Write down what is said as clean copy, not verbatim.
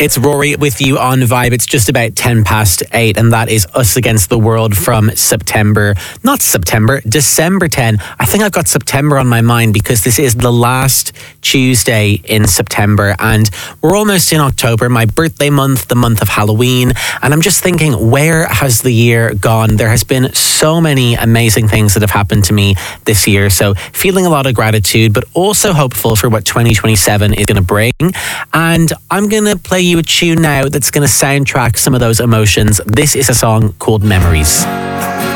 It's Rory with you on Vibe. It's just about 8:10, and that is Us Against the World from December 10. I think I've got September on my mind because this is the last Tuesday in September, and we're almost in October, my birthday month, the month of Halloween, and I'm just thinking, where has the year gone? There has been so many amazing things that have happened to me this year, so feeling a lot of gratitude, but also hopeful for what 2027 is going to bring. And I'm going to play you a tune now that's going to soundtrack some of those emotions. This is a song called Memories.